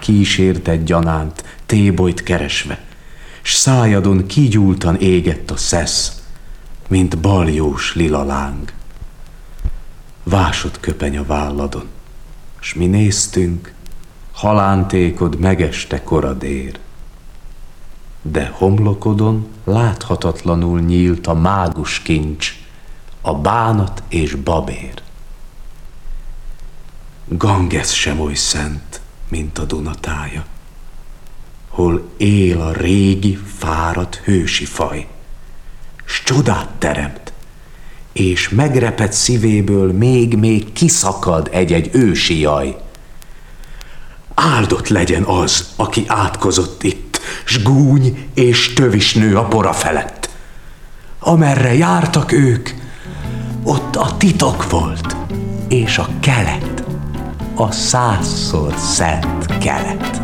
kísérted gyanánt, Tébolyt keresve, s szájadon kigyúltan égett a szesz, mint baljós lila láng. Vásod köpeny a válladon, s mi néztünk, halántékod megeste koradér. De homlokodon láthatatlanul nyílt a mágus kincs, a bánat és babér. Ganges sem oly szent, mint a Dunatája, hol él a régi, fáradt hősi faj, s csodát teremt, és megrepett szívéből még kiszakad egy-egy ősi jaj. Áldott legyen az, aki átkozott itt, s gúny és tövis nő a pora felett. Amerre jártak ők, ott a titok volt, és a kelet, a 100-szor szent kelet.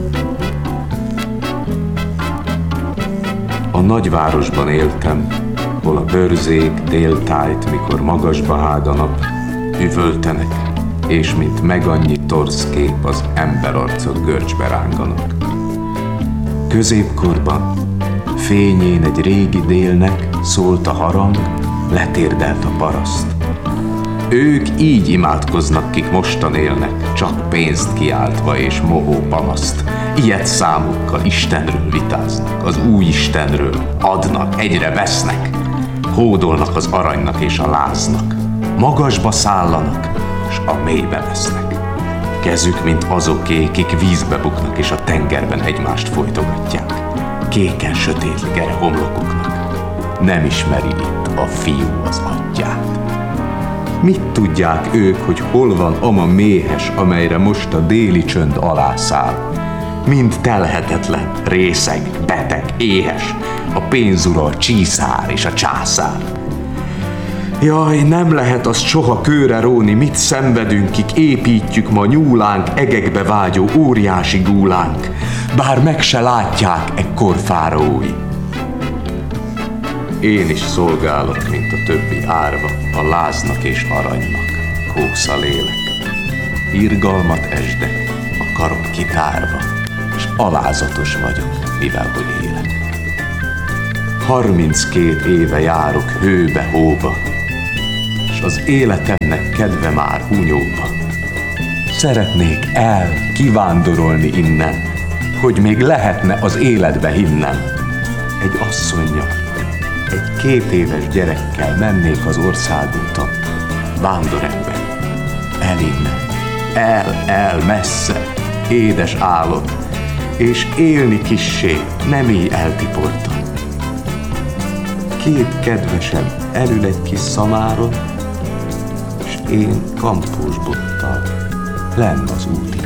A nagyvárosban éltem, hol a bőrzék déltájt, mikor magasba hág a nap, üvöltenek, és mint megannyi torz kép az emberarcok görcsbe ránganak. Középkorban fényén egy régi délnek szólt a harang, letérdelt a paraszt. Ők így imádkoznak, kik mostan élnek, csak pénzt kiáltva és mohó panaszt. Ilyet számukkal Istenről vitáznak, az új Istenről, adnak, egyre vesznek. Hódolnak az aranynak és a láznak, magasba szállanak, s a mélybe vesznek. Kezük, mint azoké, kik vízbe buknak és a tengerben egymást folytogatják. Kéken sötétlik erre homlokuknak, nem ismeri itt a fiú az atyját. Mit tudják ők, hogy hol van ama méhes, amelyre most a déli csönd alá száll? Mind telhetetlen, részeg, beteg, éhes, a pénzura, a csiszár és a császár. Jaj, nem lehet azt soha kőre róni, mit szenvedünk, kik építjük ma nyúlánk, egekbe vágyó óriási gúlánk, bár meg se látják ekkor fáraói. Én is szolgálok, mint a többi árva, a láznak és aranynak, kósza lélek. Irgalmat esdek, a karom kitárva, és alázatos vagyok, mivel hogy élek. 32 éve járok hőbe-hóba, s az életemnek kedve már hunyóba. Szeretnék kivándorolni innen, hogy még lehetne az életbe hinnem. Egy asszonnyal, egy 2 éves gyerekkel mennék az országúton, vándorember, innen, el messze, édes álom, és élni kissé, nem így eltiportan. 2 kedvesem elül egy kis szamáron, és én kampós bottal lenn az úti